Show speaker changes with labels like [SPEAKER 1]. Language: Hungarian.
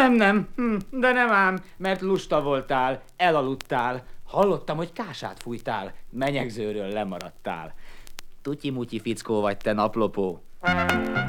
[SPEAKER 1] Nem, de nem ám, mert lusta voltál, elaludtál. Hallottam, hogy kását fújtál, menyegzőről lemaradtál. Tutyi-mutyi fickó vagy te, naplopó.